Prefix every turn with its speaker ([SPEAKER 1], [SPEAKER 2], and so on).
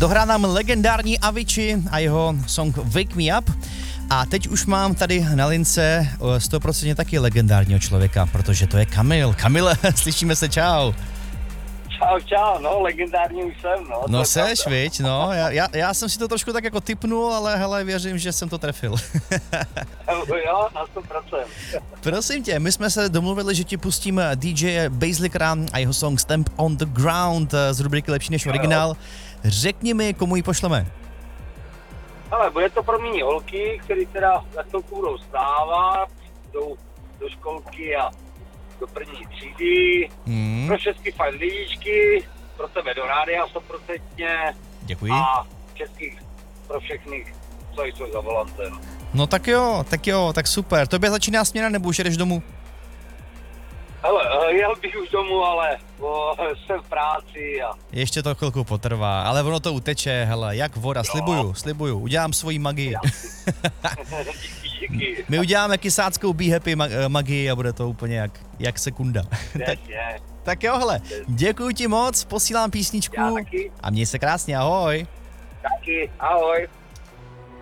[SPEAKER 1] Dohrál nám legendární Avicii a jeho song Wake Me Up. A teď už mám tady na lince 100% taky legendárního člověka, protože to je Kamil. Kamile, slyšíme se, čau.
[SPEAKER 2] Čau, no, legendární už jsem, no.
[SPEAKER 1] No seš, viď, no, já jsem si to trošku tak jako tipnul, ale hele, věřím, že jsem to trefil.
[SPEAKER 2] Jo, na 100%.
[SPEAKER 1] Prosím tě, my jsme se domluvili, že ti pustíme DJ Basslickera a jeho song Stamp on the Ground z rubriky Lepší než originál. Řekni mi, komu ji pošleme.
[SPEAKER 2] Ale bude to pro mý holky, který teda za chvilku budou stávat, jdou do školky a do první třídy. Pro všechny fajn lidičky, pro tebe do rádia 100%.
[SPEAKER 1] Děkuji.
[SPEAKER 2] A českých pro všechny, co jsou za volantem.
[SPEAKER 1] No tak jo, tak super. Tobě začíná směna, nebo už jdeš domů?
[SPEAKER 2] Hele, jel bych už domů, ale jsem v práci a...
[SPEAKER 1] Ještě to chvilku potrvá, ale ono to uteče, hele, jak voda, slibuju, udělám svoji magii.
[SPEAKER 2] Díky.
[SPEAKER 1] My uděláme kysáckou Be Happy magii a bude to úplně jak sekunda. tak jo, hele, děkuji ti moc, posílám písničku
[SPEAKER 2] Já taky.
[SPEAKER 1] a měj se krásně, ahoj.
[SPEAKER 2] Taky, ahoj.